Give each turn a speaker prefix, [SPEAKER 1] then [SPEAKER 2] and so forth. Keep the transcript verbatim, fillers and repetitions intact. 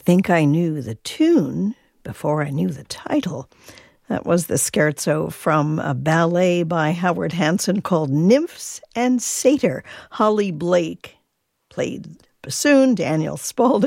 [SPEAKER 1] think I knew the tune before I knew the title. That was the scherzo from a ballet by Howard Hanson called Nymphs and Satyr. Holly Blake played bassoon, Daniel Spaulding